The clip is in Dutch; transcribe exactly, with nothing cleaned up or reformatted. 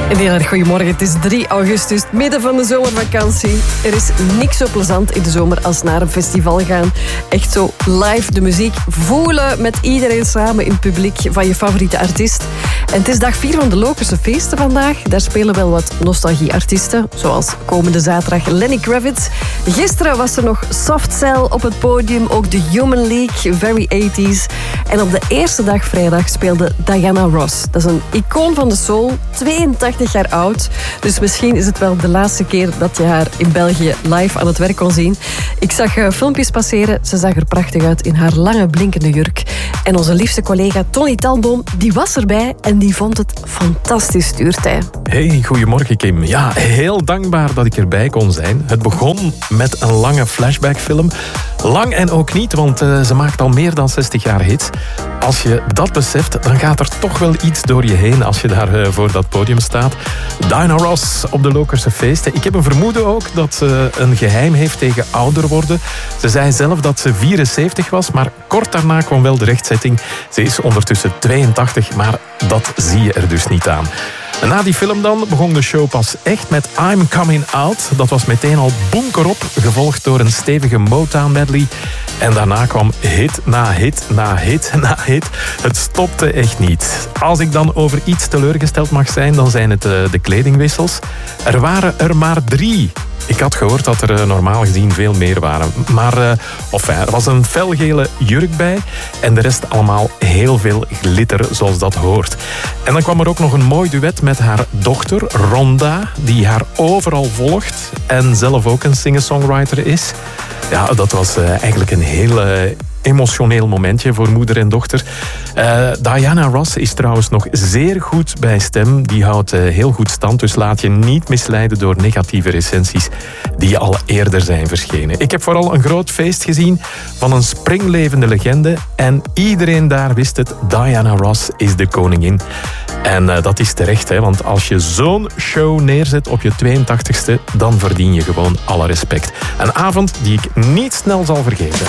Een heel erg goedemorgen. Het is drie augustus, midden van de zomervakantie. Er is niks zo plezant in de zomer als naar een festival gaan. Echt zo live de muziek voelen met iedereen samen in het publiek van je favoriete artiest. En het is dag vier van de Lokerse feesten vandaag. Daar spelen wel wat nostalgieartiesten, zoals komende zaterdag Lenny Kravitz. Gisteren was er nog Soft Cell op het podium, ook de Human League, Very eighties. En op de eerste dag vrijdag speelde Diana Ross. Dat is een icoon van de soul, tweeëntachtig jaar oud. Dus misschien is het wel de laatste keer dat je haar in België live aan het werk kon zien. Ik zag uh, filmpjes passeren. Ze zag er prachtig uit in haar lange blinkende jurk. En onze liefste collega Tony Talboom, die was erbij en die vond het fantastisch, stuurt hij. Hey, goedemorgen Kim. Ja, heel dankbaar dat ik erbij kon zijn. Het begon met een lange flashbackfilm. Lang en ook niet, want uh, ze maakt al meer dan zestig jaar hits. Als je dat beseft, dan gaat er toch wel iets door je heen als je daar uh, voor dat podium staat. Diana Ross op de Lokerse feesten. Ik heb een vermoeden ook dat ze een geheim heeft tegen ouder worden. Ze zei zelf dat ze vierenzeventig was, maar kort daarna kwam wel de rechtzetting. Ze is ondertussen tweeëntachtig, maar dat zie je er dus niet aan. En na die film dan begon de show pas echt met I'm Coming Out. Dat was meteen al bonkerop, gevolgd door een stevige Motown medley. En daarna kwam hit na hit na hit na hit. Het stopte echt niet. Als ik dan over iets teleurgesteld mag zijn, dan zijn het de kledingwissels. Er waren er maar drie. Ik had gehoord dat er normaal gezien veel meer waren. Maar uh, enfin, er was een felgele jurk bij. En de rest allemaal heel veel glitter, zoals dat hoort. En dan kwam er ook nog een mooi duet met haar dochter, Rhonda. Die haar overal volgt. En zelf ook een singer-songwriter is. Ja, dat was uh, eigenlijk een heel uh, emotioneel momentje voor moeder en dochter. Uh, Diana Ross is trouwens nog zeer goed bij stem. Die houdt uh, heel goed stand, dus laat je niet misleiden door negatieve recensies die al eerder zijn verschenen. Ik heb vooral een groot feest gezien van een springlevende legende. En iedereen daar wist het, Diana Ross is de koningin. En uh, dat is terecht, hè, want als je zo'n show neerzet op je tweeëntachtigste, dan verdien je gewoon alle respect. Een avond die ik niet snel zal vergeten.